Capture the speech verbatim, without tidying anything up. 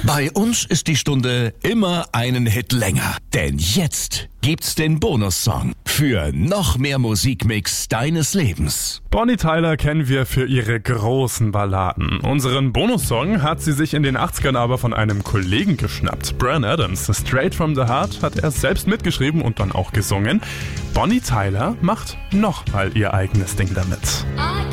Bei uns ist die Stunde immer einen Hit länger. Denn jetzt gibt's den Bonussong für noch mehr Musikmix deines Lebens. Bonnie Tyler kennen wir für ihre großen Balladen. Unseren Bonussong hat sie sich in den achtzigern aber von einem Kollegen geschnappt. Bryan Adams, Straight from the Heart, hat er selbst mitgeschrieben und dann auch gesungen. Bonnie Tyler macht nochmal ihr eigenes Ding damit.